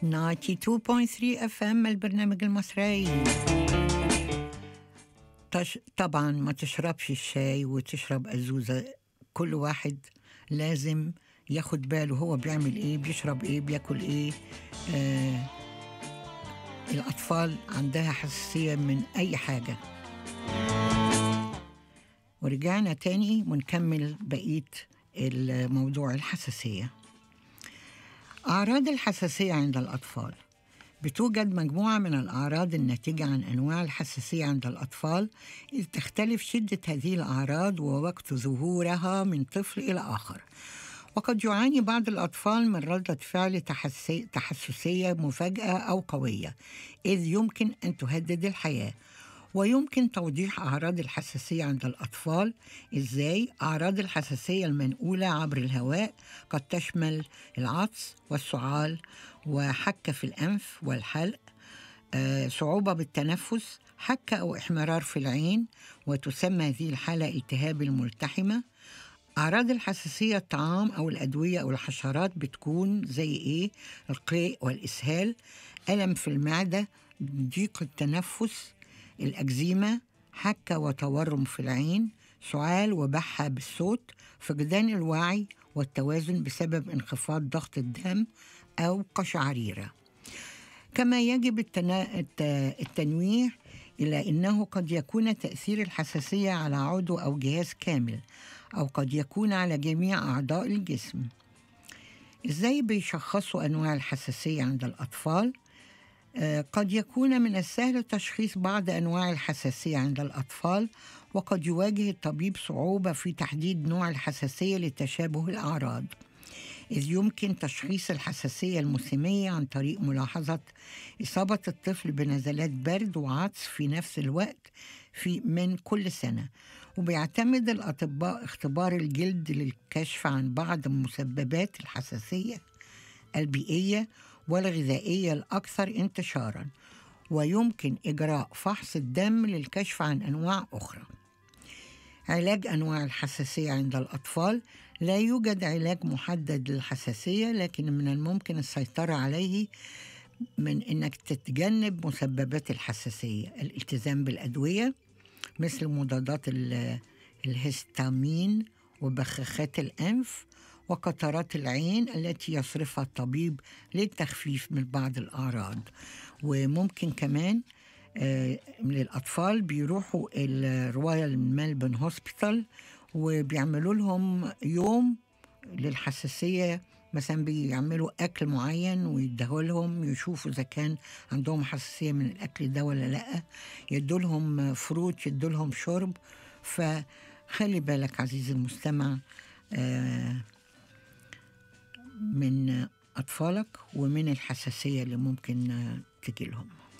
92.3 FM البرنامج المصري. طبعا ما تشربش الشاي وتشرب أزوزة، كل واحد لازم ياخد باله هو بيعمل ايه، بيشرب ايه، بياكل ايه. الأطفال عندها حساسية من أي حاجة. ورجعنا تاني ونكمل بقية الموضوع الحساسية. أعراض الحساسية عند الأطفال. بتوجد مجموعة من الأعراض الناتجة عن أنواع الحساسية عند الأطفال، إذ تختلف شدة هذه الأعراض ووقت ظهورها من طفل إلى آخر. وقد يعاني بعض الأطفال من ردة فعل تحسسية مفاجئة أو قوية، إذ يمكن أن تهدد الحياة. ويمكن توضيح أعراض الحساسية عند الأطفال. إزاي؟ أعراض الحساسية المنقولة عبر الهواء قد تشمل العطس والسعال وحكة في الأنف والحلق، صعوبة بالتنفس، حكة أو إحمرار في العين، وتسمى هذه الحالة التهاب الملتحمة. أعراض الحساسية الطعام أو الأدوية أو الحشرات بتكون زي إيه؟ القيء والإسهال، ألم في المعدة، ضيق التنفس، الأكزيما، حكة وتورم في العين، سعال وبحة بالصوت، فقدان الوعي والتوازن بسبب انخفاض ضغط الدم أو قشعريرة. كما يجب التنويه إلى أنه قد يكون تأثير الحساسية على عضو أو جهاز كامل، أو قد يكون على جميع أعضاء الجسم. إزاي بيشخصوا أنواع الحساسية عند الأطفال؟ قد يكون من السهل تشخيص بعض أنواع الحساسية عند الأطفال، وقد يواجه الطبيب صعوبة في تحديد نوع الحساسية لتشابه الأعراض، إذ يمكن تشخيص الحساسية الموسمية عن طريق ملاحظة إصابة الطفل بنزلات برد وعطس في نفس الوقت من كل سنة. وبيعتمد الأطباء اختبار الجلد للكشف عن بعض مسببات الحساسية البيئية والغذائية الأكثر انتشاراً، ويمكن إجراء فحص الدم للكشف عن أنواع أخرى. علاج أنواع الحساسية عند الأطفال. لا يوجد علاج محدد للحساسية، لكن من الممكن السيطرة عليه من أنك تتجنب مسببات الحساسية. الالتزام بالأدوية مثل مضادات الهستامين وبخاخات الأنف وقطرات العين التي يصرفها الطبيب للتخفيف من بعض الأعراض. وممكن كمان للأطفال بيروحوا الرويال ميلبورن هوسبيتال وبيعملوا لهم يوم للحساسية، مثلا بيعملوا أكل معين ويديه لهم يشوفوا إذا كان عندهم حساسية من الأكل ده ولا لأ، يدوا لهم فروت، يدوا لهم شرب. فخلي بالك عزيزي المستمع من أطفالك ومن الحساسية اللي ممكن تجي لهم.